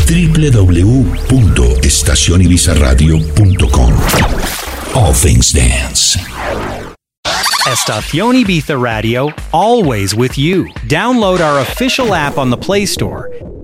www.estacionibizarradio.com. All things dance. Estación Ibiza Radio, always with you. Download our official app on the Play Store